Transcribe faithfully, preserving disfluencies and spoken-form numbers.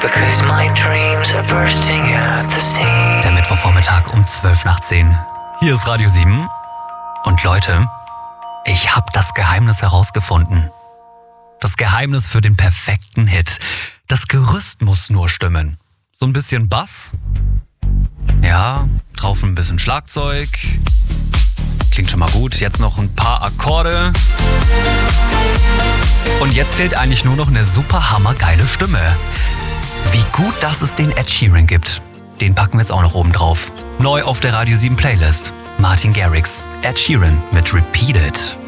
Because my dreams are bursting at the seams. Der Mittwochvormittag um zwölf nach zehn. Hier ist Radio sieben. Und Leute, ich habe das Geheimnis herausgefunden. Das Geheimnis für den perfekten Hit. Das Gerüst muss nur stimmen. So ein bisschen Bass. Ja, drauf ein bisschen Schlagzeug. Klingt schon mal gut. Jetzt noch ein paar Akkorde. Und jetzt fehlt eigentlich nur noch eine super hammergeile Stimme. Wie gut, dass es den Ed Sheeran gibt. Den packen wir jetzt auch noch oben drauf. Neu auf der Radio sieben Playlist. Martin Garrix, Ed Sheeran mit Repeat It.